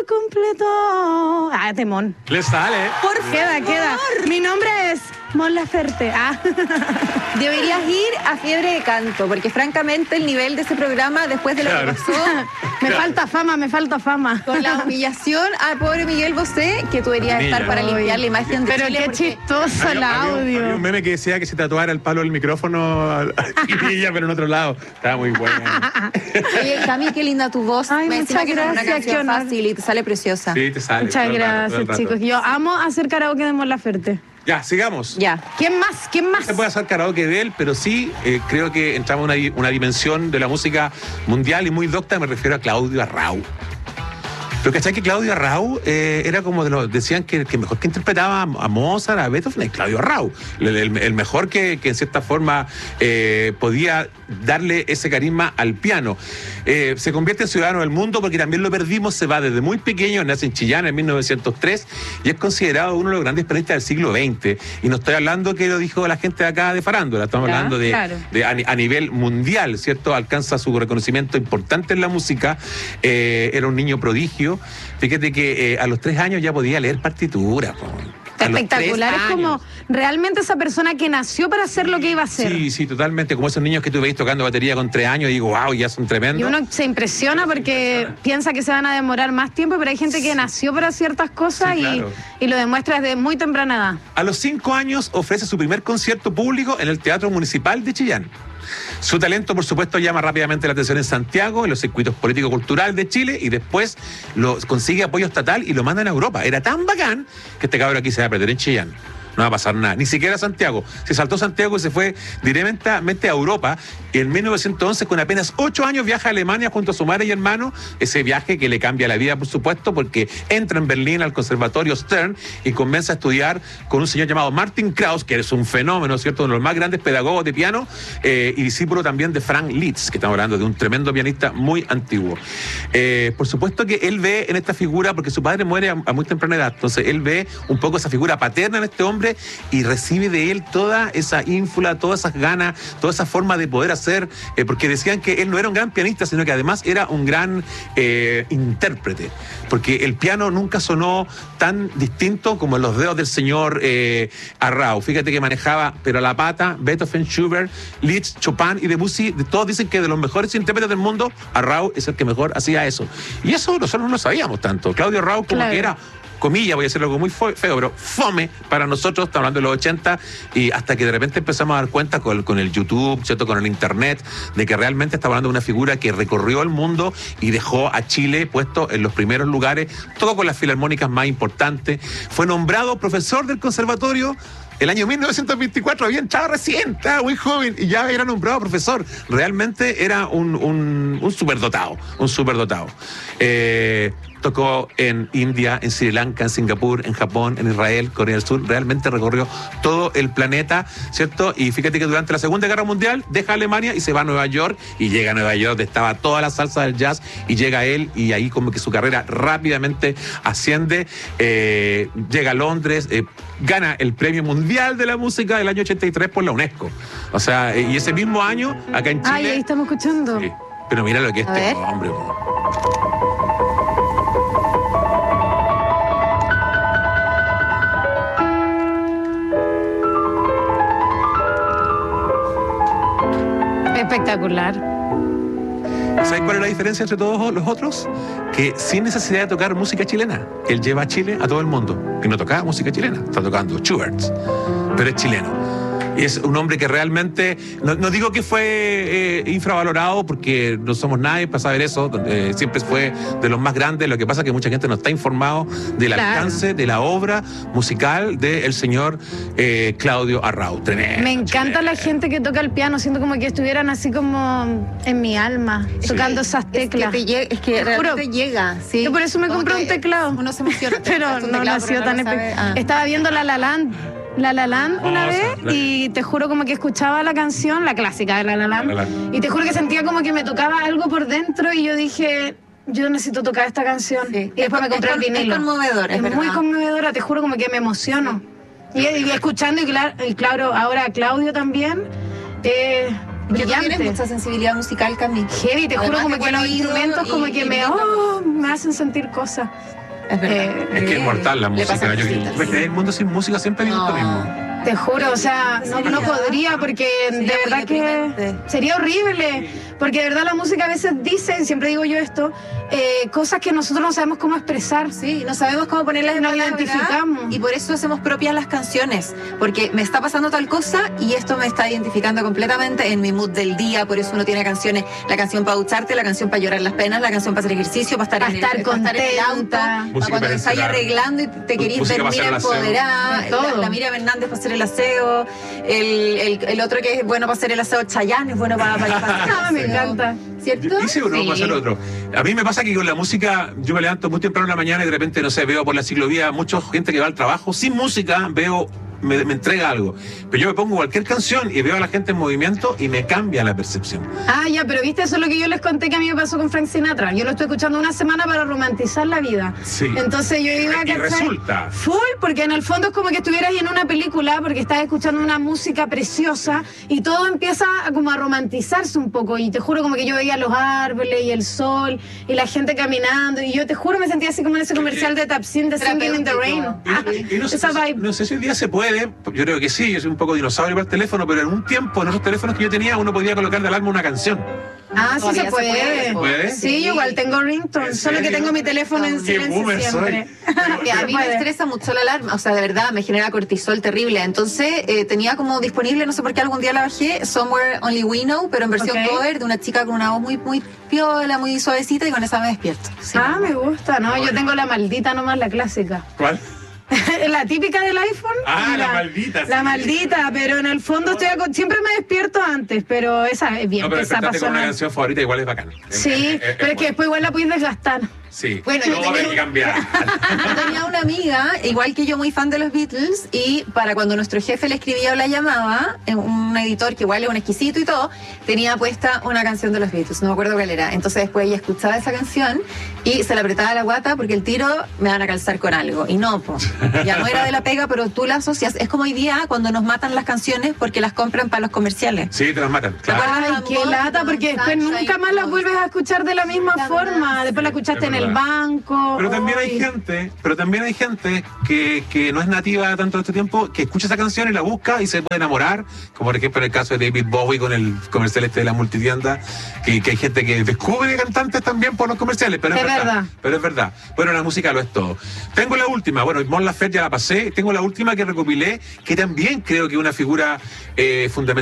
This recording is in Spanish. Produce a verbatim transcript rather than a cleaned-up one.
completo. Ah, temón. Le sale. Por queda, queda. Mi nombre es Mon Laferte. Ah. Deberías ir a Fiebre de Canto, porque francamente el nivel de ese programa, después de lo Claro. que pasó, Me Claro. falta fama, me falta fama. con la humillación al pobre Miguel Bosé, que tú deberías Niña. estar para limpiar la imagen de Pero Chile. qué porque- chistoso el Había- había un- audio. había un meme que decía que se tatuara el palo del micrófono a a ella, pero en otro lado. Estaba muy bueno. Oye, Cami, qué linda tu voz. Ay, Me encima muchas que no es una gracias, canción qué honor. fácil y te sale preciosa. Sí, te sale. Muchas todo el rato, todo el gracias, rato. chicos. Yo amo hacer karaoke de Mon Laferte. Ya, sigamos. Ya. ¿Quién más? ¿Quién más? Se puede hacer karaoke de él, pero sí eh, creo que entramos en una, di- una dimensión de la música mundial y muy docta, me refiero a Claudio Arrau. Pero ¿cachai que Claudio Arrau eh, era como de los, decían que, que mejor que interpretaba a Mozart, a Beethoven, es Claudio Arrau. El, el- el mejor que, que en cierta forma eh, podía darle ese carisma al piano. Eh, se convierte en ciudadano del mundo porque también lo perdimos, se va desde muy pequeño, nace en Chillán en mil novecientos tres y es considerado uno de los grandes pianistas del siglo veinte. Y no estoy hablando que lo dijo la gente de acá de farándula, estamos Ya, hablando de, claro. de a, ni- a nivel mundial, ¿cierto? Alcanza su reconocimiento importante en la música. Eh, era un niño prodigio. Fíjate que eh, a los tres años ya podía leer partitura. Po. A los Espectacular, tres es como años. realmente esa persona que nació para hacer lo que iba a hacer. Sí, sí, totalmente. Como esos niños que tú veis tocando batería con tres años y digo, wow, ya son tremendos. Y uno se impresiona porque piensa que se van a demorar más tiempo, pero hay gente que nació para ciertas cosas Sí, y- claro. y, lo demuestra desde muy temprana edad. A los cinco años ofrece su primer concierto público en el Teatro Municipal de Chillán. Su talento, por supuesto, llama rápidamente la atención en Santiago, en los circuitos político-culturales de Chile, y después lo, consigue apoyo estatal y lo mandan a Europa. Era tan bacán que este cabrón aquí se va a perder en Chillán. No va a pasar nada, ni siquiera Santiago. Se saltó Santiago y se fue directamente a Europa. Y en mil novecientos once, con apenas ocho años, viaja a Alemania junto a su madre y hermano. Ese viaje que le cambia la vida, por supuesto, porque entra en Berlín al Conservatorio Stern y comienza a estudiar con un señor llamado Martin Krauss, que es un fenómeno, ¿cierto? Uno de los más grandes pedagogos de piano eh, y discípulo también de Frank Liszt, que estamos hablando de un tremendo pianista muy antiguo. Eh, por supuesto que él ve en esta figura, porque su padre muere a, a muy temprana edad, entonces él ve un poco esa figura paterna en este hombre y recibe de él toda esa ínfula, todas esas ganas, toda esa forma de poder hacer, eh, porque decían que él no era un gran pianista, sino que además era un gran eh, intérprete, porque el piano nunca sonó tan distinto como en los dedos del señor eh, Arrau. Fíjate que manejaba, pero a la pata, Beethoven, Schubert, Liszt, Chopin y Debussy, de- todos dicen que de los mejores intérpretes del mundo, Arrau es el que mejor hacía eso. Y eso nosotros no sabíamos tanto. Claudio Arrau como Claro. que era, comillas, voy a decir algo muy feo, pero fome para nosotros, estamos hablando de los ochenta, y hasta que de repente empezamos a dar cuenta con, con el YouTube, ¿cierto? Con el Internet, de que realmente estamos hablando de una figura que recorrió el mundo y dejó a Chile puesto en los primeros lugares, todo con las filarmónicas más importantes. Fue nombrado profesor del conservatorio el año mil novecientos veinticuatro, había entrado recién, estaba muy joven y ya era nombrado profesor. Realmente era un, un, un superdotado, un superdotado. Eh, tocó en India, en Sri Lanka, en Singapur, en Japón, en Israel, Corea del Sur. Realmente recorrió todo el planeta, ¿cierto? Y fíjate que durante la Segunda Guerra Mundial deja Alemania y se va a Nueva York, y llega a Nueva York donde estaba toda la salsa del jazz, y llega él, y ahí como que su carrera rápidamente asciende. Eh, llega a Londres, eh, gana el Premio Mundial de la Música del año ochenta y tres por la UNESCO. O sea, eh, y ese mismo año, acá en Chile... Ay, ahí estamos escuchando. Sí, pero mira lo que es A este ver. hombre. po. Espectacular. ¿Sabes cuál es la diferencia entre todos los otros? Que sin necesidad de tocar música chilena, él lleva a Chile a todo el mundo. Que no tocaba música chilena, está tocando Schubert, pero es chileno. Y es un hombre que realmente, no, no digo que fue eh, infravalorado, porque no somos nadie para saber eso, eh, siempre fue de los más grandes. Lo que pasa es que mucha gente no está informado del Claro. alcance de la obra musical del señor eh, Claudio Arrau. Tremendo. Me encanta la tremendo. gente que toca el piano, siento como que estuvieran así como en mi alma, Sí. tocando esas Es que, teclas. te llega, es que Te juro. realmente llega, ¿sí? Yo por eso me Como compré que un teclado. Uno se emociona. te Pero compras un no teclado, nació pero tan no lo espe- sabe. Ah. Estaba viendo La La Land, La La Land una Hermosa, vez, la- y te juro como que escuchaba la canción, la clásica de La La Land, La La Land. y te juro que sentía como que me tocaba algo por dentro, y yo dije, yo necesito tocar esta canción. Sí. Y después me Es compré el con- es vinilo. conmovedor, es Es muy verdad. conmovedora, te juro como que me emociono. Y, y escuchando, y claro, y claro, ahora Claudio también, eh, Porque tú brillante. tienes mucha sensibilidad musical, Cami. Heavy, te Además juro como de que buen los oído instrumentos y- como que y me, linda oh, me hacen sentir cosas. Es verdad. Eh, Es que es mortal la Le música. pasan Yo, cositas. ¿ves que el mundo sin música siempre viene No. lo mismo? Te juro, o sea, no, no podría porque Sería de muy verdad que deprimente. sería horrible. Porque de verdad la música a veces dice, siempre digo yo esto, eh, cosas que nosotros no sabemos cómo expresar. Sí, no sabemos cómo ponerlas en Nos palabras, identificamos. y por eso hacemos propias las canciones, porque me está pasando tal cosa y esto me está identificando completamente en mi mood del día, por eso uno tiene canciones, la canción para ducharte, la canción para llorar las penas, la canción para hacer ejercicio, para estar, Para en, estar el, para estar en el auto, contenta. para Música cuando para te estás encerar. arreglando y te querís Música ver para hacer mira el aseo. empoderada, De todo. la, la Miriam Hernández para hacer el aseo, el, el, el otro que es bueno para hacer el aseo, Chayanne es bueno para, para, para hacer el Ah, me aseo. encanta. ¿Cierto? Dice uno, Sí. va a hacer otro. A mí me pasa que con la música, yo me levanto muy temprano en la mañana y de repente, no sé, veo por la ciclovía mucha gente que va al trabajo sin música, veo, me, me entrega algo. Pero yo me pongo cualquier canción y veo a la gente en movimiento y me cambia la percepción. Ah, ya, pero viste, eso es lo que yo les conté que a mí me pasó con Frank Sinatra. Yo lo estoy escuchando una semana para romantizar la vida. Sí. Entonces yo iba a Y resulta. full, porque en el fondo es como que estuvieras en una película, porque estás escuchando una música preciosa y todo empieza a, como a romantizarse un poco. Y te juro como que yo veía los árboles y el sol y la gente caminando. Y yo te juro me sentía así como en ese comercial de Tapsin de Singing in the Rain. Y no- Ah, y no sé- esa vibe. no sé si hoy día se puede, yo creo que sí, yo soy un poco dinosaurio para el teléfono, pero en un tiempo, en esos teléfonos que yo tenía, uno podía colocar de alarma una canción. Ah, sí Todavía se puede. ¿Puede? Sí, yo igual tengo ringtone, ¿En solo que serio? tengo mi teléfono en Qué silencio boomer soy. siempre. Que a mí me puede. estresa mucho la alarma, o sea, de verdad, me genera cortisol terrible. Entonces, eh, tenía como disponible, no sé por qué algún día la bajé, Somewhere Only We Know, pero en versión Ok. cover de una chica con una voz muy, muy piola, muy suavecita, y con esa me despierto. Sí. Ah, me gusta, ¿no? Yo tengo la maldita nomás, la clásica. ¿Cuál? La típica del iPhone. Ah, y la maldita, La sí. maldita, pero en el fondo estoy aco- siempre me despierto antes, pero esa es bien No, pero pesada despertarte para con una sonar. canción favorita igual es bacán. Sí, Es- es- pero es bueno. que después igual la puedes desgastar. Sí. Bueno, yo no, tenía hay que un- cambiar. Yo tenía una amiga, igual que yo, muy fan de los Beatles, y para cuando nuestro jefe le escribía o la llamaba, eh, un editor que igual es un exquisito y todo, tenía puesta una canción de los Beatles, no me acuerdo cuál era. Entonces después ella escuchaba esa canción y se la apretaba a la guata porque el tiro me van a calzar con algo. Y no, po. Ya no era de la pega, pero tú la asocias. Es como hoy día cuando nos matan las canciones porque las compran para los comerciales. Sí, te las matan. ¿Te Claro. acuerdas? Ay, Amor, qué lata, Amor, porque después Sunshine, nunca más la todo. vuelves a escuchar de la misma La forma. verdad, Después la sí. escuchaste Es en el verdad. banco. Pero también hay Ay. gente, pero también hay gente que, que no es nativa tanto de este tiempo, que escucha esa canción y la busca y se puede enamorar, como por ejemplo en el caso de David Bowie con el comercial este de la multitienda, que, que hay gente que descubre cantantes también por los comerciales, pero es, Es verdad, verdad. Pero es verdad. Bueno, la música lo es todo. Tengo la última, bueno, Mon Laferte ya la pasé, tengo la última que recopilé, que también creo que es una figura eh, fundamental.